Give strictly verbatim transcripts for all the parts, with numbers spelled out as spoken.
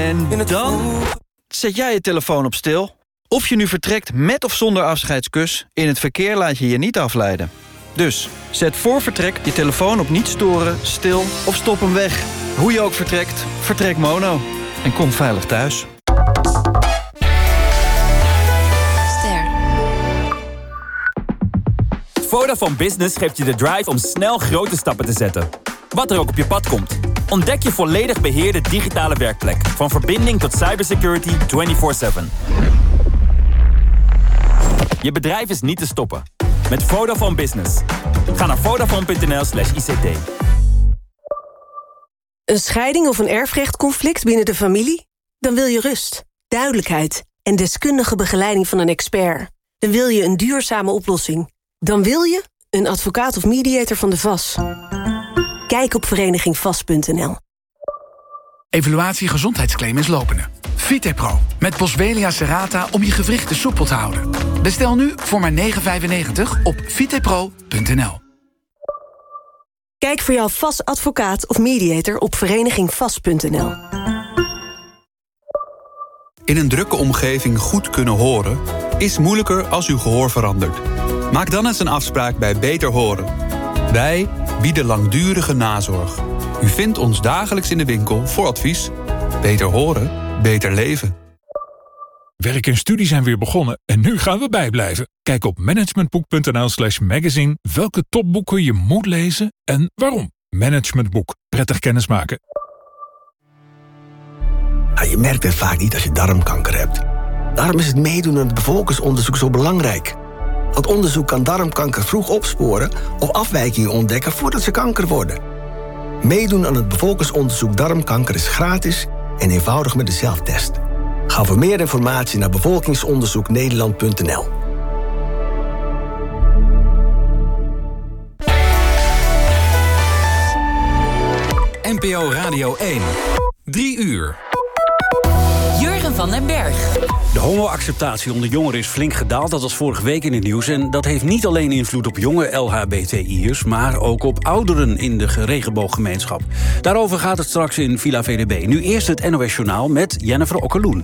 En dan zet jij je telefoon op stil. Of je nu vertrekt met of zonder afscheidskus, in het verkeer laat je je niet afleiden. Dus zet voor vertrek je telefoon op niet storen, stil of stop hem weg. Hoe je ook vertrekt, vertrek Mono. En kom veilig thuis. Vodafone Business geeft je de drive om snel grote stappen te zetten. Wat er ook op je pad komt. Ontdek je volledig beheerde digitale werkplek. Van verbinding tot cybersecurity vierentwintig zeven. Je bedrijf is niet te stoppen. Met Vodafone Business. Ga naar vodafone.nl slash ICT. Een scheiding of een erfrechtconflict binnen de familie? Dan wil je rust, duidelijkheid en deskundige begeleiding van een expert. Dan wil je een duurzame oplossing. Dan wil je een advocaat of mediator van de V A S. Kijk op vereniging vast punt n l. Evaluatie gezondheidsclaim is lopende. Vitepro met Boswellia serrata om je gewrichten soepel te houden. Bestel nu voor maar negen vijfennegentig op vitepro punt n l. Kijk voor jouw V A S-advocaat of mediator op vereniging vast punt n l. In een drukke omgeving goed kunnen horen is moeilijker als uw gehoor verandert. Maak dan eens een afspraak bij Beter Horen. Wij bieden langdurige nazorg. U vindt ons dagelijks in de winkel voor advies. Beter horen, beter leven. Werk en studie zijn weer begonnen en nu gaan we bijblijven. Kijk op managementboek.nl slash magazine welke topboeken je moet lezen en waarom. Managementboek. Prettig kennismaken. Ja, je merkt het vaak niet als je darmkanker hebt. Daarom is het meedoen aan het bevolkingsonderzoek zo belangrijk. Want onderzoek kan darmkanker vroeg opsporen of afwijkingen ontdekken voordat ze kanker worden. Meedoen aan het bevolkingsonderzoek darmkanker is gratis en eenvoudig met de zelftest. Ga voor meer informatie naar bevolkingsonderzoek nederland punt n l. N P O Radio één. Drie uur. Jurgen van den Berg. De homoacceptatie onder jongeren is flink gedaald. Dat was vorige week in het nieuws. En dat heeft niet alleen invloed op jonge L H B T I'ers... maar ook op ouderen in de regenbooggemeenschap. Daarover gaat het straks in Villa V D B. Nu eerst het N O S Journaal met Jennifer Okkeloen.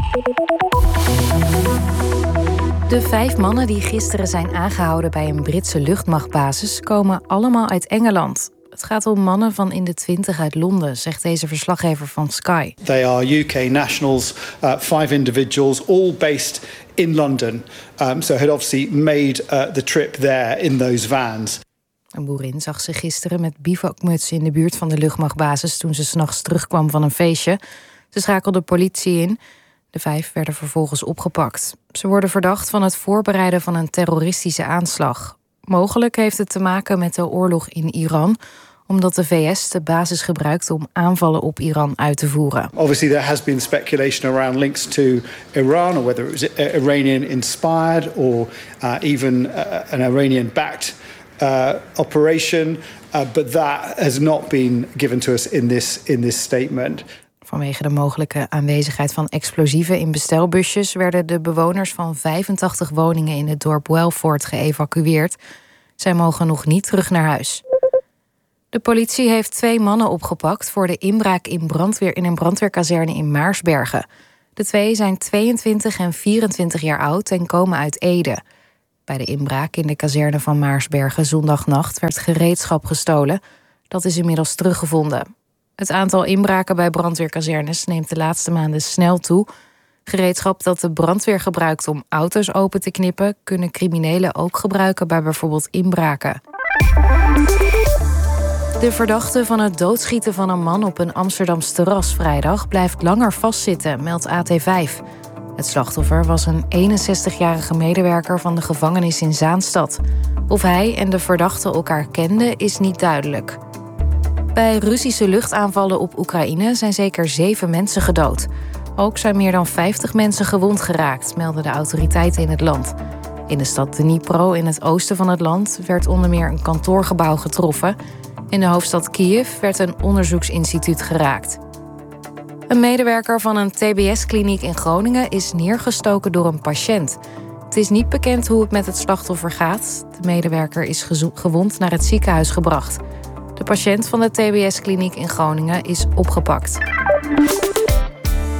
De vijf mannen die gisteren zijn aangehouden bij een Britse luchtmachtbasis komen allemaal uit Engeland. Het gaat om mannen van in de twintig uit Londen, zegt deze verslaggever van Sky. They are U K nationals, uh, five individuals, all based in London. Um, so had obviously made uh, the trip there in those vans. Een boerin zag ze gisteren met bivakmuts in de buurt van de luchtmachtbasis toen ze 's nachts terugkwam van een feestje. Ze schakelde politie in. De vijf werden vervolgens opgepakt. Ze worden verdacht van het voorbereiden van een terroristische aanslag. Mogelijk heeft het te maken met de oorlog in Iran, omdat de V S de basis gebruikt om aanvallen op Iran uit te voeren. Obviously there has been speculation around links to Iran, or whether it was Iranian inspired or uh, even uh, an Iranian backed uh, operation, uh, but that has not been given to us in this in this statement. Vanwege de mogelijke aanwezigheid van explosieven in bestelbusjes werden de bewoners van vijfentachtig woningen in het dorp Welford geëvacueerd. Zij mogen nog niet terug naar huis. De politie heeft twee mannen opgepakt voor de inbraak in, brandweer, in een brandweerkazerne in Maarsbergen. De twee zijn tweeëntwintig en vierentwintig jaar oud en komen uit Ede. Bij de inbraak in de kazerne van Maarsbergen zondagnacht werd gereedschap gestolen. Dat is inmiddels teruggevonden. Het aantal inbraken bij brandweerkazernes neemt de laatste maanden snel toe. Gereedschap dat de brandweer gebruikt om auto's open te knippen, kunnen criminelen ook gebruiken bij bijvoorbeeld inbraken. De verdachte van het doodschieten van een man op een Amsterdams terras vrijdag blijft langer vastzitten, meldt A T vijf. Het slachtoffer was een eenenzestigjarige medewerker van de gevangenis in Zaanstad. Of hij en de verdachte elkaar kenden is niet duidelijk. Bij Russische luchtaanvallen op Oekraïne zijn zeker zeven mensen gedood. Ook zijn meer dan vijftig mensen gewond geraakt, melden de autoriteiten in het land. In de stad Dnipro in het oosten van het land werd onder meer een kantoorgebouw getroffen. In de hoofdstad Kiev werd een onderzoeksinstituut geraakt. Een medewerker van een T B S-kliniek in Groningen is neergestoken door een patiënt. Het is niet bekend hoe het met het slachtoffer gaat. De medewerker is gezo- gewond naar het ziekenhuis gebracht. De patiënt van de T B S-kliniek in Groningen is opgepakt.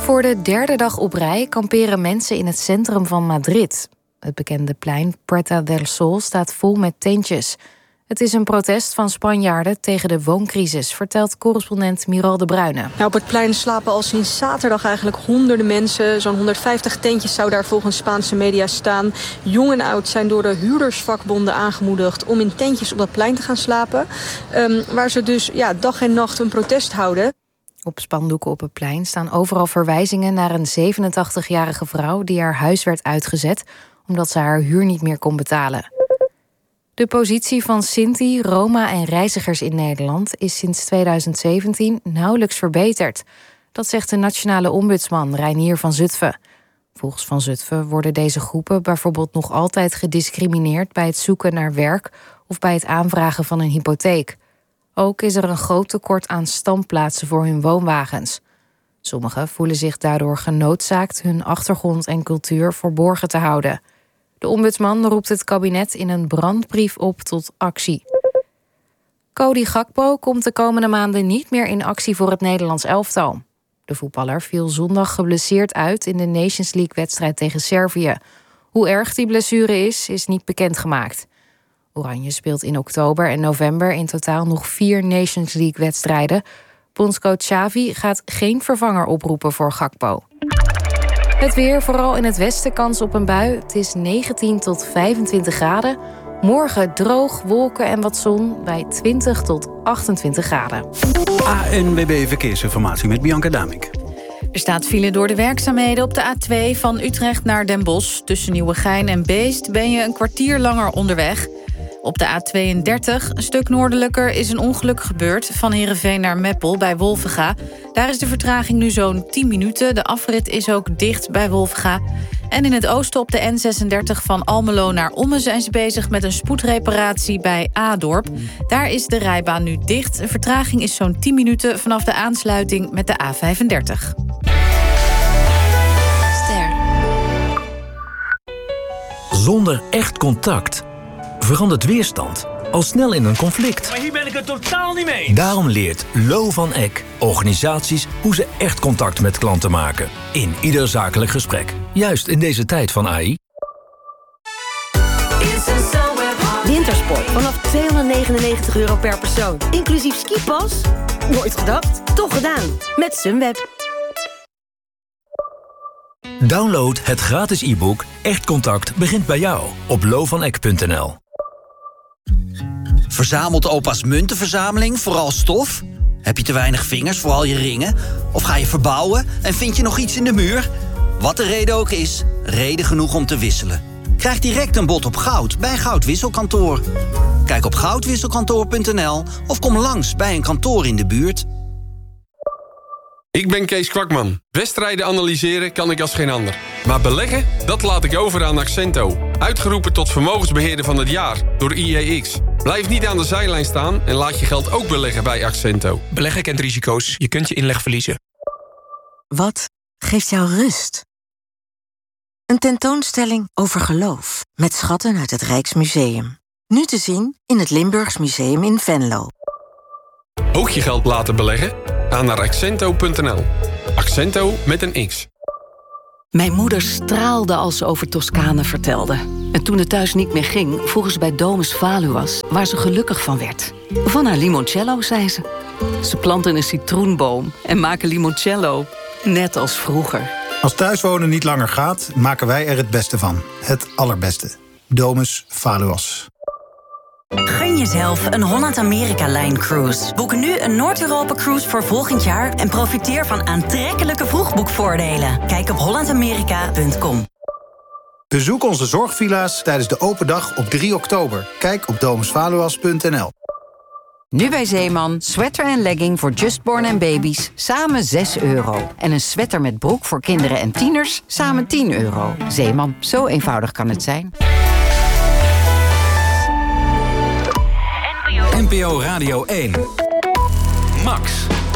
Voor de derde dag op rij kamperen mensen in het centrum van Madrid. Het bekende plein Puerta del Sol staat vol met tentjes. Het is een protest van Spanjaarden tegen de wooncrisis, vertelt correspondent Miral de Bruyne. Nou, op het plein slapen al sinds zaterdag eigenlijk honderden mensen. Zo'n honderdvijftig tentjes zou daar volgens Spaanse media staan. Jong en oud zijn door de huurdersvakbonden aangemoedigd om in tentjes op dat plein te gaan slapen. Um, waar ze dus ja, dag en nacht een protest houden. Op spandoeken op het plein staan overal verwijzingen naar een zevenentachtigjarige vrouw die haar huis werd uitgezet omdat ze haar huur niet meer kon betalen. De positie van Sinti, Roma en reizigers in Nederland is sinds tweeduizend zeventien nauwelijks verbeterd. Dat zegt de nationale ombudsman Reinier van Zutphen. Volgens Van Zutphen worden deze groepen bijvoorbeeld nog altijd gediscrimineerd bij het zoeken naar werk of bij het aanvragen van een hypotheek. Ook is er een groot tekort aan standplaatsen voor hun woonwagens. Sommigen voelen zich daardoor genoodzaakt hun achtergrond en cultuur verborgen te houden. De ombudsman roept het kabinet in een brandbrief op tot actie. Cody Gakpo komt de komende maanden niet meer in actie voor het Nederlands elftal. De voetballer viel zondag geblesseerd uit in de Nations League-wedstrijd tegen Servië. Hoe erg die blessure is, is niet bekendgemaakt. Oranje speelt in oktober en november in totaal nog vier Nations League-wedstrijden. Bondscoach Xavi gaat geen vervanger oproepen voor Gakpo. Het weer, vooral in het westen kans op een bui. Het is negentien tot vijfentwintig graden. Morgen droog, wolken en wat zon bij twintig tot achtentwintig graden. A N W B Verkeersinformatie met Bianca Damink. Er staat file door de werkzaamheden op de A twee van Utrecht naar Den Bosch. Tussen Nieuwegein en Beest ben je een kwartier langer onderweg. Op de A tweeëndertig, een stuk noordelijker, is een ongeluk gebeurd van Heerenveen naar Meppel bij Wolvenga. Daar is de vertraging nu zo'n tien minuten. De afrit is ook dicht bij Wolvenga. En in het oosten op de N zesendertig van Almelo naar Ommen zijn ze bezig met een spoedreparatie bij Adorp. Daar is de rijbaan nu dicht. De vertraging is zo'n tien minuten vanaf de aansluiting met de A vijfendertig. Ster. Zonder echt contact verandert weerstand al snel in een conflict. Maar hier ben ik het totaal niet mee. Daarom leert Lo van Eck organisaties hoe ze echt contact met klanten maken. In ieder zakelijk gesprek. Juist in deze tijd van A I. Wintersport vanaf tweehonderdnegenennegentig euro per persoon. Inclusief skipas? Nooit gedacht, toch gedaan. Met Sunweb. Download het gratis e-book Echt Contact begint bij jou op lo van eck punt n l. Verzamelt opa's muntenverzameling vooral stof? Heb je te weinig vingers voor al je ringen? Of ga je verbouwen en vind je nog iets in de muur? Wat de reden ook is, reden genoeg om te wisselen. Krijg direct een bod op goud bij Goudwisselkantoor. Kijk op goudwisselkantoor punt n l of kom langs bij een kantoor in de buurt. Ik ben Kees Kwakman. Wedstrijden analyseren kan ik als geen ander. Maar beleggen, dat laat ik over aan Accento. Uitgeroepen tot vermogensbeheerder van het jaar door I E X. Blijf niet aan de zijlijn staan en laat je geld ook beleggen bij Accento. Beleggen kent risico's. Je kunt je inleg verliezen. Wat geeft jou rust? Een tentoonstelling over geloof. Met schatten uit het Rijksmuseum. Nu te zien in het Limburgs Museum in Venlo. Ook je geld laten beleggen? Ga naar accento punt n l. Accento met een X. Mijn moeder straalde als ze over Toscane vertelde. En toen het thuis niet meer ging, vroegen ze bij Domus Valuas, waar ze gelukkig van werd. Van haar limoncello, zei ze. Ze planten een citroenboom en maken limoncello, net als vroeger. Als thuiswonen niet langer gaat, maken wij er het beste van. Het allerbeste. Domus Valuas. Gun jezelf een Holland-Amerika-lijn-cruise. Boek nu een Noord-Europa-cruise voor volgend jaar en profiteer van aantrekkelijke vroegboekvoordelen. Kijk op holland amerika punt com. Bezoek onze zorgvilla's tijdens de open dag op drie oktober. Kijk op domus valuas punt n l. Nu bij Zeeman, sweater en legging voor justborn en baby's, samen zes euro. En een sweater met broek voor kinderen en tieners, samen tien euro. Zeeman, zo eenvoudig kan het zijn. N P O Radio één. Max.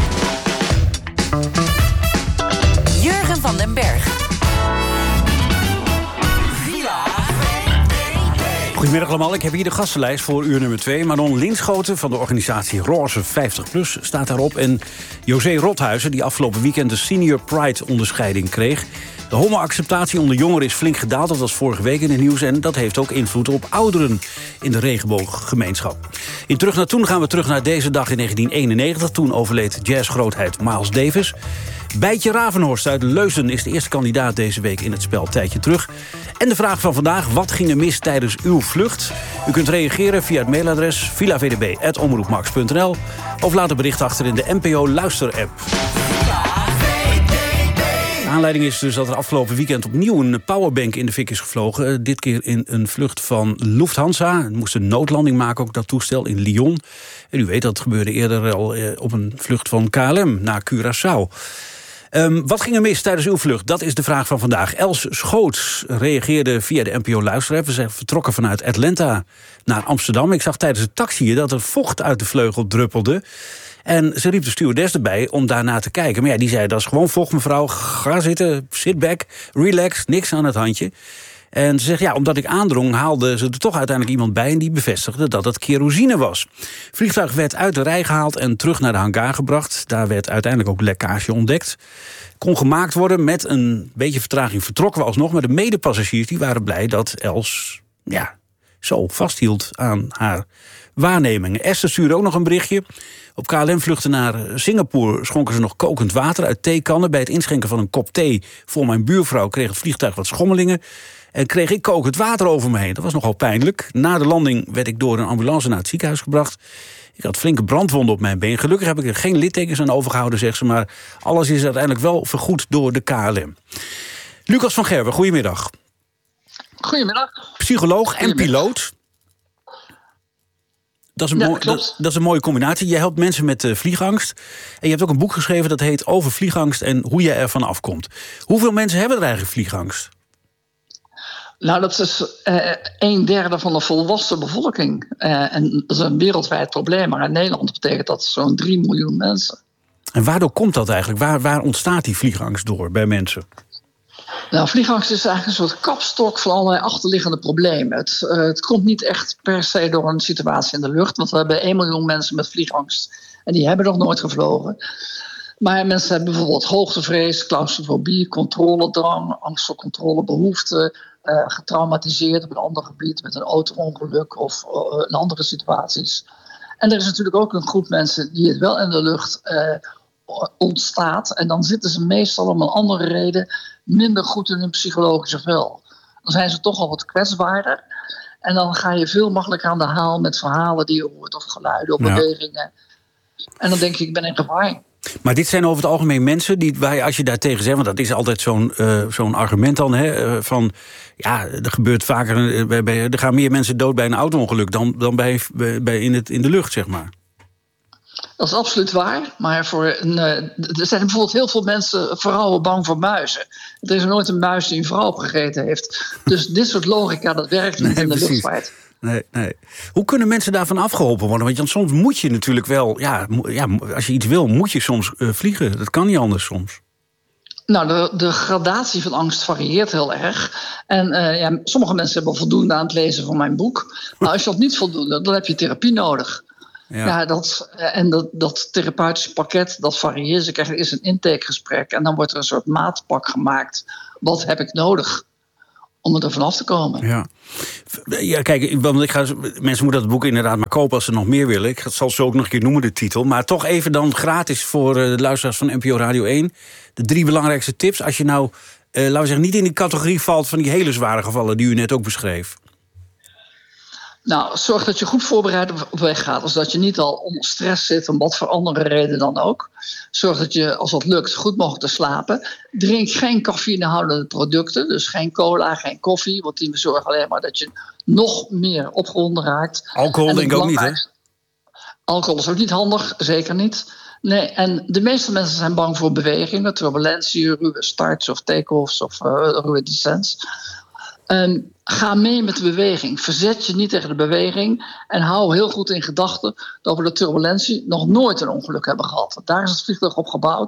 Jurgen van den Berg. Goedemiddag. Goedemiddag allemaal, ik heb hier de gastenlijst voor uur nummer twee. Manon Linschoten van de organisatie Roze vijftig plus staat daarop. En José Rothuizen, die afgelopen weekend de Senior Pride-onderscheiding kreeg. De homo-acceptatie onder jongeren is flink gedaald, dat was vorige week in het nieuws. En dat heeft ook invloed op ouderen in de regenbooggemeenschap. In Terug naar Toen gaan we terug naar deze dag in negentien eenennegentig. Toen overleed jazzgrootheid Miles Davis. Bijtje Ravenhorst uit Leusden is de eerste kandidaat deze week in het spel Tijdje Terug. En de vraag van vandaag, wat ging er mis tijdens uw vlucht? U kunt reageren via het mailadres villa v d b apenstaartje omroepmax punt n l of laat een bericht achter in de N P O Luister-app. De aanleiding is dus dat er afgelopen weekend opnieuw een powerbank in de fik is gevlogen. Uh, dit keer in een vlucht van Lufthansa. Het moest een noodlanding maken, ook dat toestel in Lyon. En u weet, dat gebeurde eerder al uh, op een vlucht van K L M naar Curaçao. Um, wat ging er mis tijdens uw vlucht? Dat is de vraag van vandaag. Els Schoots reageerde via de N P O Luisterapp. We zijn vertrokken vanuit Atlanta naar Amsterdam. Ik zag tijdens het taxiën dat er vocht uit de vleugel druppelde. En ze riep de stewardess erbij om daarna te kijken. Maar ja, die zei, dat is gewoon vocht, mevrouw. Ga zitten, sit back, relax, niks aan het handje. En ze zegt, ja, omdat ik aandrong, haalde ze er toch uiteindelijk iemand bij en die bevestigde dat het kerosine was. Het vliegtuig werd uit de rij gehaald en terug naar de hangar gebracht. Daar werd uiteindelijk ook lekkage ontdekt. Kon gemaakt worden. Met een beetje vertraging vertrokken we alsnog. Maar de medepassagiers die waren blij dat Els ja, zo vasthield aan haar waarnemingen. Esther stuurde ook nog een berichtje. Op K L M-vluchten naar Singapore schonken ze nog kokend water uit theekannen. Bij het inschenken van een kop thee voor mijn buurvrouw kreeg het vliegtuig wat schommelingen. En kreeg ik kokend water over me heen. Dat was nogal pijnlijk. Na de landing werd ik door een ambulance naar het ziekenhuis gebracht. Ik had flinke brandwonden op mijn been. Gelukkig heb ik er geen littekens aan overgehouden, zegt ze. Maar alles is uiteindelijk wel vergoed door de K L M. Lucas van Gerwen, goedemiddag. Goedemiddag. Psycholoog en piloot. Dat is, een ja, mooi, dat, dat is een mooie combinatie. Jij helpt mensen met uh, vliegangst. En je hebt ook een boek geschreven dat heet Over vliegangst en hoe je ervan afkomt. Hoeveel mensen hebben er eigenlijk vliegangst? Nou, dat is uh, een derde van de volwassen bevolking. Uh, en dat is een wereldwijd probleem. Maar in Nederland betekent dat zo'n drie miljoen mensen. En waardoor komt dat eigenlijk? Waar, waar ontstaat die vliegangst door bij mensen? Nou, vliegangst is eigenlijk een soort kapstok van allerlei achterliggende problemen. Het, uh, het komt niet echt per se door een situatie in de lucht. Want we hebben één miljoen mensen met vliegangst. En die hebben nog nooit gevlogen. Maar mensen hebben bijvoorbeeld hoogtevrees, claustrofobie, controledrang, angst voor controlebehoeften, uh, getraumatiseerd op een ander gebied met een auto-ongeluk of uh, in andere situaties. En er is natuurlijk ook een groep mensen die het wel in de lucht uh, ontstaat. En dan zitten ze meestal om een andere reden minder goed in hun psychologische vel. Dan zijn ze toch al wat kwetsbaarder. En dan ga je veel makkelijker aan de haal met verhalen die je hoort of geluiden of ja. bewegingen. En dan denk je, ik ben in gevaar. Maar dit zijn over het algemeen mensen die, waar, als je daar tegen zegt, want dat is altijd zo'n, uh, zo'n argument dan, hè, van ja, er gebeurt vaker, uh, bij, bij, er gaan meer mensen dood bij een auto-ongeluk dan, dan bij, bij in, het, in de lucht, zeg maar. Dat is absoluut waar, maar voor een, uh, er zijn bijvoorbeeld heel veel mensen, vrouwen, bang voor muizen. Er is nooit een muis die een vrouw opgegeten heeft. Dus dit soort logica, dat werkt niet nee, in de precies. luchtvaart. Nee, nee. Hoe kunnen mensen daarvan afgeholpen worden? Want soms moet je natuurlijk wel, ja, ja als je iets wil, moet je soms uh, vliegen. Dat kan niet anders soms. Nou, de, de gradatie van angst varieert heel erg. En uh, ja, sommige mensen hebben voldoende aan het lezen van mijn boek. Maar als je dat niet voldoende, dan heb je therapie nodig. Ja. Ja, dat, en dat, dat therapeutische pakket, dat varieert. Ze krijgen eerst een intakegesprek en dan wordt er een soort maatpak gemaakt. Wat heb ik nodig om er vanaf te komen? Ja, ja kijk, want ik ga, mensen moeten dat boek inderdaad maar kopen als ze nog meer willen. Ik zal zo ook nog een keer noemen, de titel. Maar toch even dan gratis voor de luisteraars van N P O Radio één. De drie belangrijkste tips. Als je nou, eh, laten we zeggen, niet in die categorie valt van die hele zware gevallen die u net ook beschreef. Nou, zorg dat je goed voorbereid op weg gaat. Dus dat je niet al onder stress zit, om wat voor andere reden dan ook. Zorg dat je, als dat lukt, goed mogelijk te slapen. Drink geen cafeïnehoudende producten. Dus geen cola, geen koffie. Want die zorgen alleen maar dat je nog meer opgewonden raakt. Alcohol denk ik ook niet, hè? Alcohol is ook niet handig, zeker niet. Nee, en de meeste mensen zijn bang voor bewegingen. Turbulentie, ruwe starts of take-offs of uh, ruwe descents. Um, ga mee met de beweging. Verzet je niet tegen de beweging. En hou heel goed in gedachten dat we de turbulentie nog nooit een ongeluk hebben gehad. Daar is het vliegtuig op gebouwd.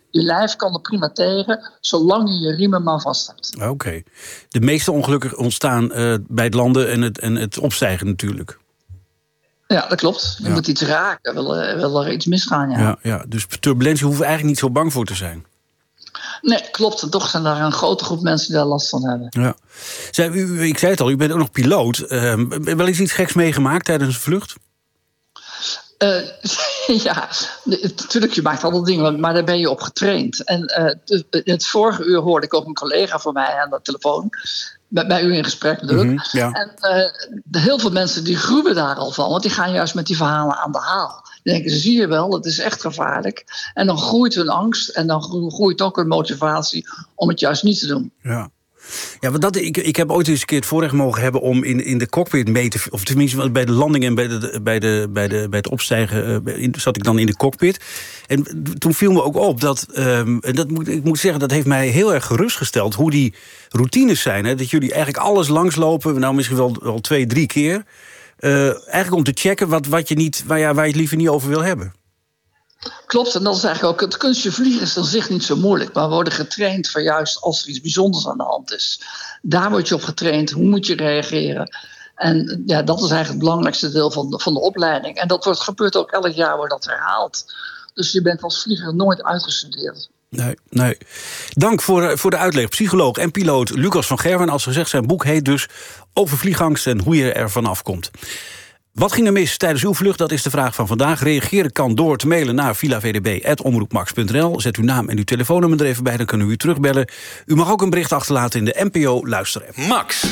Je lijf kan er prima tegen, zolang je je riemen maar vast hebt. Oké. Okay. De meeste ongelukken ontstaan uh, bij het landen en het, en het opstijgen natuurlijk. Ja, dat klopt. Je ja. moet iets raken, wil, wil er iets misgaan. Ja. Ja, ja, dus turbulentie hoeven we eigenlijk niet zo bang voor te zijn. Nee, klopt. En toch zijn er een grote groep mensen die daar last van hebben. Ja. Zij, u, ik zei het al, u bent ook nog piloot. Uh, wel eens iets geks meegemaakt tijdens een vlucht? Uh, ja, natuurlijk, je maakt alle dingen, maar daar ben je op getraind. En uh, het vorige uur hoorde ik ook een collega van mij aan de telefoon, met bij u in gesprek natuurlijk. Mm-hmm, ja. En uh, heel veel mensen die gruwen daar al van, want die gaan juist met die verhalen aan de haal. Die denken, zie je wel, het is echt gevaarlijk. En dan groeit hun angst en dan groeit ook hun motivatie om het juist niet te doen. Ja. Ja, want dat, ik, ik heb ooit eens een keer het voorrecht mogen hebben om in, in de cockpit mee te... of tenminste bij de landing en bij, de, bij, de, bij, de, bij het opstijgen uh, in, zat ik dan in de cockpit. En toen viel me ook op dat... Um, dat moet, ik moet zeggen, dat heeft mij heel erg gerustgesteld hoe die routines zijn. Hè, dat jullie eigenlijk alles langslopen, nou misschien wel, wel twee, drie keer. Uh, eigenlijk om te checken wat, wat je niet, waar, ja, waar je het liever niet over wil hebben. Klopt, en dat is eigenlijk ook... het kunstje vliegen is aan zich niet zo moeilijk. Maar we worden getraind voor juist als er iets bijzonders aan de hand is. Daar word je op getraind. Hoe moet je reageren? En ja, dat is eigenlijk het belangrijkste deel van de, van de opleiding. En dat wordt, gebeurt ook elk jaar, wordt dat herhaald. Dus je bent als vlieger nooit uitgestudeerd. Nee, nee. Dank voor, voor de uitleg. Psycholoog en piloot Lucas van Gerwen. Als gezegd, zijn boek heet dus Over vliegangst en hoe je er vanaf komt. Wat ging er mis tijdens uw vlucht? Dat is de vraag van vandaag. Reageren kan door te mailen naar villa v d b apenstaartje omroepmax punt n l. Zet uw naam en uw telefoonnummer er even bij, dan kunnen we u terugbellen. U mag ook een bericht achterlaten in de N P O luisterapp. Max.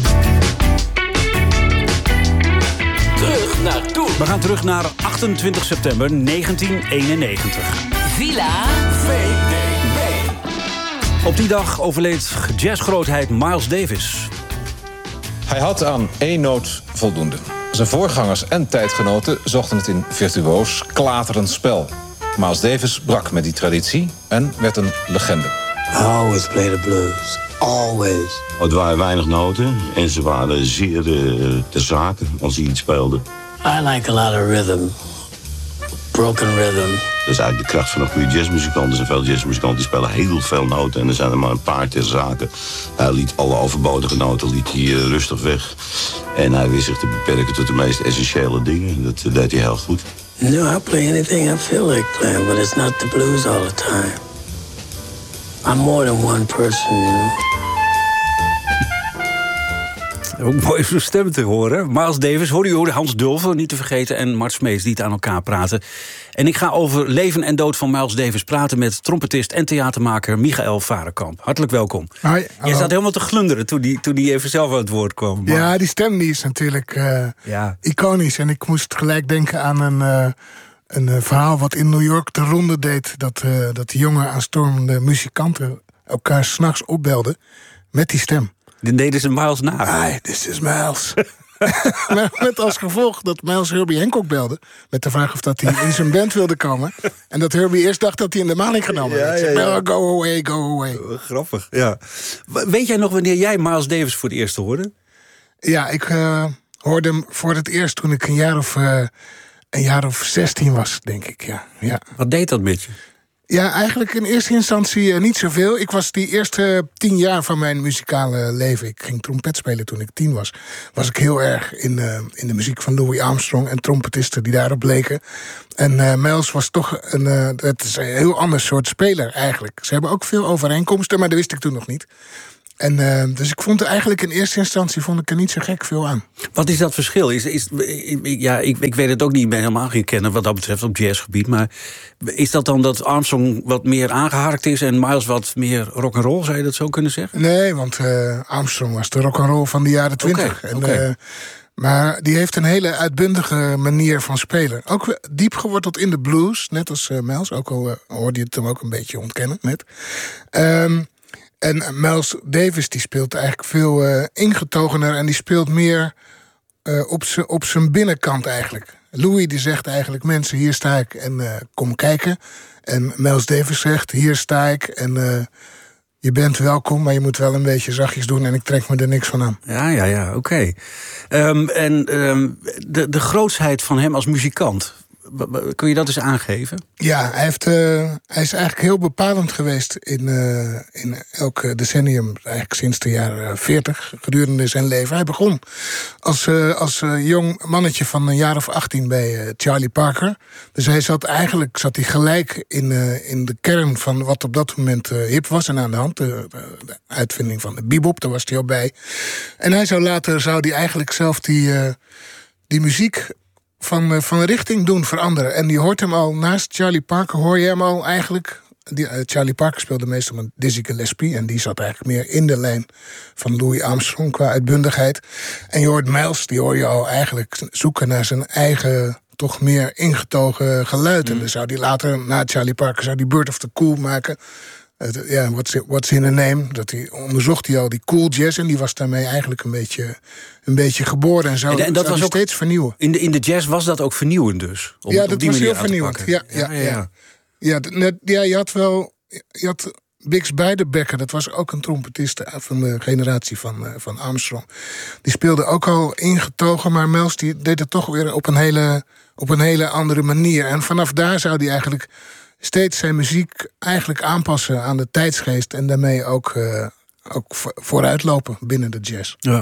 Terug naar toen. We gaan terug naar achtentwintig september negentien eenennegentig. Villa V D B. Op die dag overleed jazzgrootheid Miles Davis. Hij had aan één noot voldoende. Zijn voorgangers en tijdgenoten zochten het in virtuoos, klaterend spel. Miles Davis brak met die traditie en werd een legende. I always play the blues. Always. Het waren weinig noten en ze waren zeer uh, ter zake als hij iets speelde. I like a lot of rhythm. Broken rhythm. Dat is eigenlijk de kracht van een goede jazzmuzikant. Er zijn veel jazzmuzikanten die spelen heel veel noten en er zijn er maar een paar ter zake. Hij liet alle overbodige noten liet hij, uh, rustig weg. En hij wist zich te beperken tot de meest essentiële dingen. Dat uh, deed hij heel goed. No, I play anything I feel like playing, but it's not the blues all the time. I'm more than one person, you know. Ook mooi zo'n stem te horen. Miles Davis, hoorde u Hans Dulfer, niet te vergeten, en Mart Smeets die het aan elkaar praten. En ik ga over leven en dood van Miles Davis praten met trompetist en theatermaker Michael Varenkamp. Hartelijk welkom. Hoi, je zat helemaal te glunderen toen die, toen die even zelf aan het woord kwam. Maar... Ja, die stem die is natuurlijk uh, ja. iconisch. En ik moest gelijk denken aan een, uh, een uh, verhaal wat in New York de ronde deed. Dat, uh, dat de jonge aanstormende muzikanten elkaar 's nachts opbelden met die stem. Dan deden ze Miles na. Hi, this is Miles. Met als gevolg dat Miles Herbie Hancock belde met de vraag of dat hij in zijn band wilde komen. En dat Herbie eerst dacht dat hij in de maling genomen werd. Ja, ja, ja. Go away, go away. Grappig, ja. Weet jij nog wanneer jij Miles Davis voor het eerst hoorde? Ja, ik uh, hoorde hem voor het eerst toen ik een jaar of, uh, een jaar of zestien was, denk ik. Ja. Ja. Wat deed dat met je? Ja, eigenlijk in eerste instantie uh, niet zoveel. Ik was die eerste tien jaar van mijn muzikale leven... ik ging trompet spelen toen ik tien was... was ik heel erg in, uh, in de muziek van Louis Armstrong... en trompetisten die daarop leken. En uh, Miles was toch een, uh, het is een heel ander soort speler eigenlijk. Ze hebben ook veel overeenkomsten, maar dat wist ik toen nog niet. En uh, dus ik vond er eigenlijk in eerste instantie vond ik er niet zo gek veel aan. Wat is dat verschil? Is, is, ja, ik, ik weet het ook niet, ik ben helemaal geen kenner wat dat betreft op jazzgebied. Maar is dat dan dat Armstrong wat meer aangeharkt is en Miles wat meer rock'n'roll, zou je dat zo kunnen zeggen? Nee, want uh, Armstrong was de rock'n'roll van de jaren twintig. Okay, okay. uh, maar die heeft een hele uitbundige manier van spelen. Ook diep geworteld in de blues, net als uh, Miles. Ook al uh, hoorde je het hem ook een beetje ontkennen net. Um, En Miles Davis die speelt eigenlijk veel uh, ingetogener... en die speelt meer uh, op z'n op z'n binnenkant eigenlijk. Louis die zegt eigenlijk, mensen, hier sta ik en uh, kom kijken. En Miles Davis zegt, hier sta ik en uh, je bent welkom... maar je moet wel een beetje zachtjes doen en ik trek me er niks van aan. Ja, ja, ja, oké. Okay. Um, en um, de, de grootsheid van hem als muzikant... kun je dat eens aangeven? Ja, hij, heeft, uh, hij is eigenlijk heel bepalend geweest in, uh, in elk decennium, eigenlijk sinds de jaren veertig, gedurende zijn leven. Hij begon als, uh, als uh, jong mannetje van een jaar of achttien bij uh, Charlie Parker. Dus hij zat eigenlijk zat hij gelijk in, uh, in de kern van wat op dat moment uh, hip was en aan de hand. De, de, de uitvinding van de bebop, daar was hij al bij. En hij zou later zou hij eigenlijk zelf die, uh, die muziek van, van richting doen veranderen. En je hoort hem al, naast Charlie Parker hoor je hem al eigenlijk. Die, uh, Charlie Parker speelde meestal met Dizzy Gillespie, en die zat eigenlijk meer in de lijn van Louis Armstrong qua uitbundigheid. En je hoort Miles, die hoor je al eigenlijk zoeken naar zijn eigen, toch meer ingetogen geluid. Mm. En dan zou die later, na Charlie Parker, zou die Bird of the Cool maken. Uh, ja, what's, it, what's in a name? Dat hij onderzocht hij al die cool jazz, en die was daarmee eigenlijk een beetje, een beetje geboren. En, zou, en, en dat zou was ook steeds vernieuwen. In de, in de jazz was dat ook vernieuwend dus? Om ja, het dat op die was manier heel vernieuwend. Ja, ja, ja, ja. ja. ja, net, ja je had wel. Je had Bix Beiderbecke, dat was ook een trompetist van de generatie van, uh, van Armstrong. Die speelde ook al ingetogen, maar Miles die deed het toch weer op een hele, op een hele andere manier. En vanaf daar zou hij eigenlijk steeds zijn muziek eigenlijk aanpassen aan de tijdsgeest, en daarmee ook, uh, ook vooruitlopen binnen de jazz. Ja.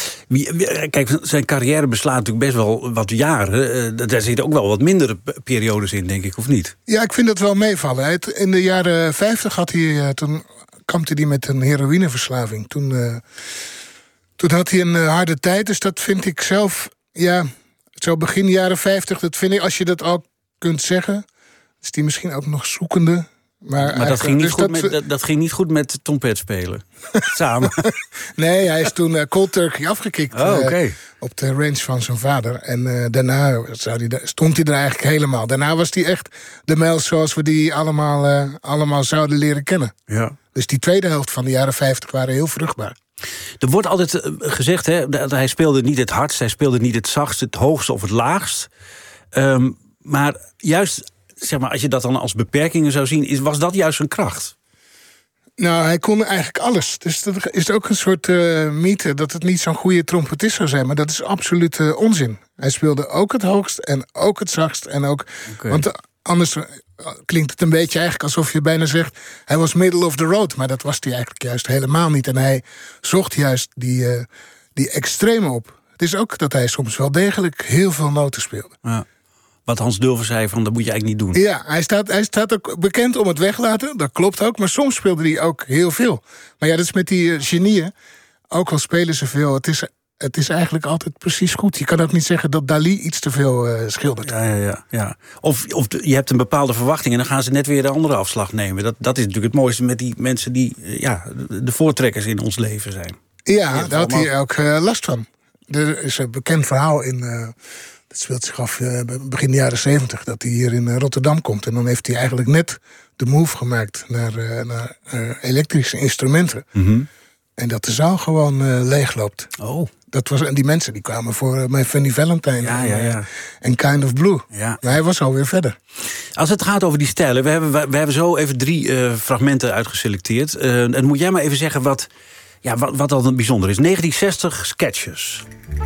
Kijk, zijn carrière beslaat natuurlijk best wel wat jaren. Uh, daar zitten ook wel wat mindere periodes in, denk ik, of niet? Ja, ik vind dat wel meevallen. In de jaren vijftig had hij, uh, toen kampte hij met een heroïneverslaving. Toen, uh, toen had hij een uh, harde tijd, dus dat vind ik zelf, ja, zo begin jaren vijftig, dat vind ik, als je dat al kunt zeggen, is die misschien ook nog zoekende. Maar, maar dat, ging niet dus goed dat, met, dat, dat ging niet goed met trompet spelen. Samen. Nee, hij is toen uh, cold turkey afgekikt. Oh, okay. uh, op de range van zijn vader. En uh, daarna zou die, stond hij er eigenlijk helemaal. Daarna was hij echt de Miles zoals we die allemaal, uh, allemaal zouden leren kennen. Ja. Dus die tweede helft van de jaren vijftig waren heel vruchtbaar. Er wordt altijd gezegd, hè, dat hij speelde niet het hardst, hij speelde niet het zachtst, het hoogst of het laagst. Um, maar juist, zeg maar, als je dat dan als beperkingen zou zien, is, was dat juist zijn kracht? Nou, hij kon eigenlijk alles. Dus dat is ook een soort uh, mythe dat het niet zo'n goede trompetist zou zijn. Maar dat is absoluut uh, onzin. Hij speelde ook het hoogst en ook het zachtst. En ook, okay. Want anders klinkt het een beetje eigenlijk alsof je bijna zegt, hij was middle of the road. Maar dat was hij eigenlijk juist helemaal niet. En hij zocht juist die, uh, die extreme op. Het is ook dat hij soms wel degelijk heel veel noten speelde. Ja. Wat Hans Dulver zei, van dat moet je eigenlijk niet doen. Ja, hij staat, hij staat ook bekend om het weglaten. Dat klopt ook. Maar soms speelde hij ook heel veel. Maar ja, dat is met die uh, genieën. Ook al spelen ze veel. Het is, het is eigenlijk altijd precies goed. Je kan ook niet zeggen dat Dali iets te veel uh, schildert. Ja, ja, ja, ja. Of, of je hebt een bepaalde verwachting en dan gaan ze net weer de andere afslag nemen. Dat, dat is natuurlijk het mooiste met die mensen die uh, ja, de voortrekkers in ons leven zijn. Ja, daar had hij ook uh, last van. Er is een bekend verhaal in... Uh, Dat speelt zich af uh, begin de jaren zeventig, dat hij hier in uh, Rotterdam komt. En dan heeft hij eigenlijk net de move gemaakt naar, uh, naar uh, elektrische instrumenten. Mm-hmm. En dat de zaal gewoon uh, leeg loopt. Oh. Dat was, en die mensen die kwamen voor uh, mijn Fanny Valentine ja, en, ja, ja. Uh, en Kind of Blue. Ja. Maar hij was alweer verder. Als het gaat over die stijlen, we hebben, we hebben zo even drie uh, fragmenten uitgeselecteerd. Uh, en moet jij maar even zeggen wat, ja, wat, wat dan bijzonder is. negentien zestig Sketches.